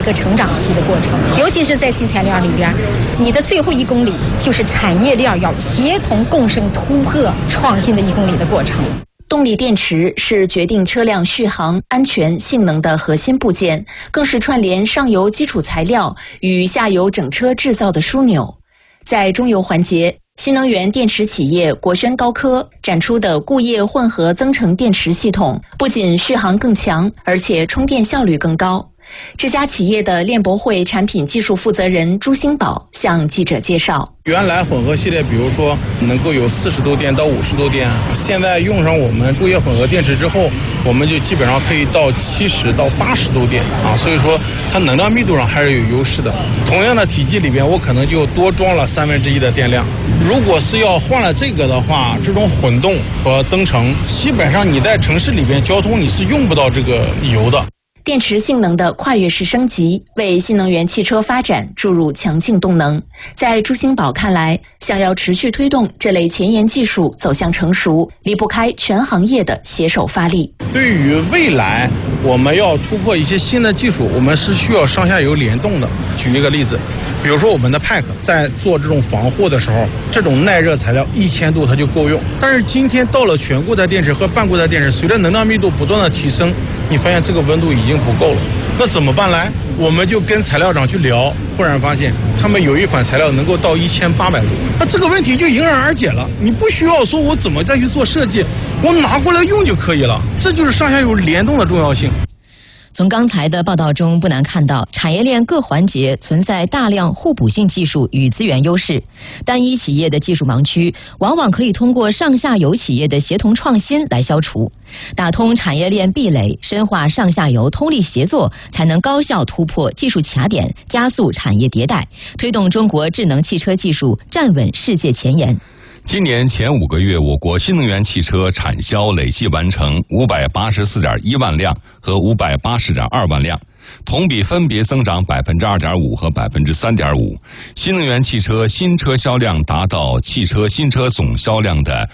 个成长期的过程。尤其是在新材料里边，你的最后1公里就是产业链要协同共生、突破创新的1公里的过程。 动力电池是决定车辆续航、安全、性能的核心部件，更是串联上游基础材料与下游整车制造的枢纽。在中游环节，新能源电池企业国轩高科展出的固液混合增程电池系统，不仅续航更强，而且充电效率更高。这家企业的链博会产品技术负责人朱兴宝向记者介绍， 原来混合系列比如说能够有40度电到50度电，现在用上我们固液混合电池之后，我们就基本上可以到70到80度电啊，所以说它能量密度上还是有优势的。同样的体积里边，我可能就多装了1/3的电量。如果是要换了这个的话，这种混动和增程，基本上你在城市里边交通你是用不到这个油的。 电池性能的跨越式升级，为新能源汽车发展注入强劲动能。在朱兴宝看来，想要持续推动这类前沿技术走向成熟，离不开全行业的携手发力。 对于未来我们要突破一些新的技术，我们是需要上下游联动的。举一个例子，比如说我们的 PAC 在做这种防护的时候，这种耐热材料1000度它就够用。但是今天到了全固态电池和半固态电池，随着能量密度不断的提升，你发现这个温度已经不够了。那怎么办来？我们就跟材料厂去聊，忽然发现他们有一款材料能够到1800度，那这个问题就迎刃而解了。你不需要说我怎么再去做设计，我拿过来用就可以了。这就是上下游联动的重要性。 从刚才的报道中不难看到，产业链各环节存在大量互补性技术与资源优势，单一企业的技术盲区往往可以通过上下游企业的协同创新来消除。打通产业链壁垒，深化上下游通力协作，才能高效突破技术卡点，加速产业迭代，推动中国智能汽车技术站稳世界前沿。 今年前5个月，我国新能源汽车产销累计完成584.1万辆和580.2万辆，同比分别增长2.5%和3.5%。新能源汽车新车销量达到汽车新车总销量的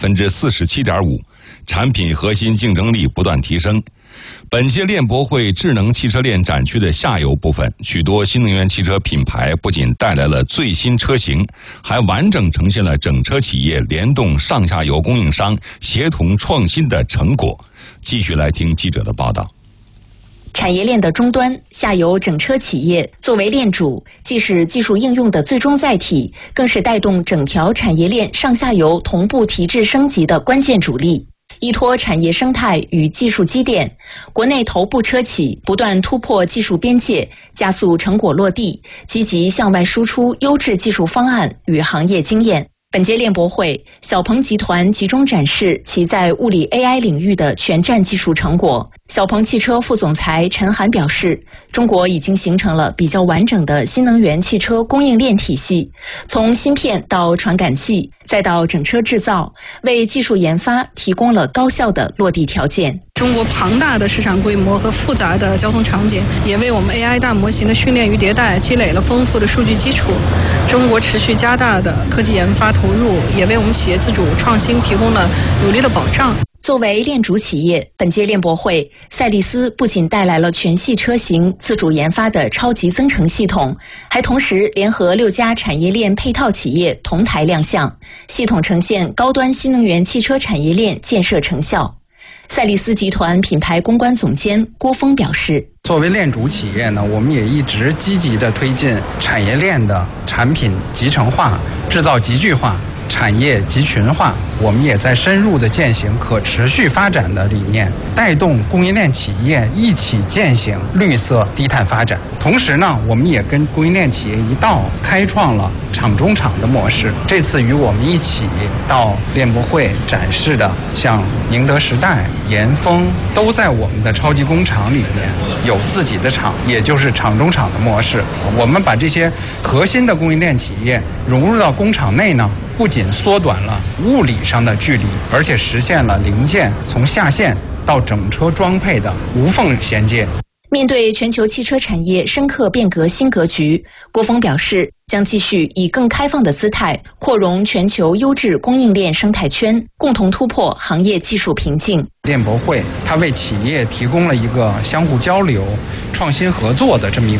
47.5%，产品核心竞争力不断提升。本届链博会智能汽车链展区的下游部分，许多新能源汽车品牌不仅带来了最新车型，还完整呈现了整车企业联动上下游供应商协同创新的成果。继续来听记者的报道。 产业链的终端，下游整车企业作为链主，既是技术应用的最终载体，更是带动整条产业链上下游同步提质升级的关键主力。依托产业生态与技术积淀，国内头部车企不断突破技术边界，加速成果落地，积极向外输出优质技术方案与行业经验。本届链博会，小鹏集团集中展示其在物理 AI 领域的全栈技术成果。小鹏汽车副总裁陈涵表示，中国已经形成了比较完整的新能源汽车供应链体系，从芯片到传感器，再到整车制造，为技术研发提供了高效的落地条件。 中国庞大的市场规模和复杂的交通场景，也为我们 AI 大模型的训练与迭代积累了丰富的数据基础。中国持续加大的科技研发投入，也为我们企业自主创新提供了有力的保障。 作为链主企业，本届链博会，赛力斯不仅带来了全系车型自主研发的超级增程系统，还同时联合6家产业链配套企业同台亮相，系统呈现高端新能源汽车产业链建设成效。赛力斯集团品牌公关总监郭峰表示， 作为链主企业呢，我们也一直积极地推进产业链的产品集成化、制造集聚化、产业集群化。我们也在深入地践行可持续发展的理念，带动供应链企业一起践行绿色低碳发展。同时呢，我们也跟供应链企业一道开创了厂中厂的模式。这次与我们一起到链博会展示的，像宁德时代、严丰，都在我们的超级工厂里面有自己的厂，也就是厂中厂的模式。我们把这些核心的供应链企业融入到工厂内呢，不仅缩短了物理上的距离，而且实现了零件从下线到整车装配的无缝衔接。 面对全球汽车产业深刻变革新格局，郭峰表示，将继续以更开放的姿态扩容全球优质供应链生态圈，共同突破行业技术瓶颈。 链博会它为企业提供了一个相互交流、创新合作的这么一个